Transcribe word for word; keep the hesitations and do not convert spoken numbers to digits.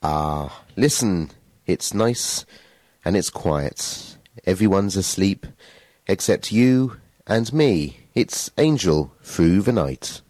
Ah, listen, it's nice and it's quiet. Everyone's asleep except you and me. It's Angel through the night.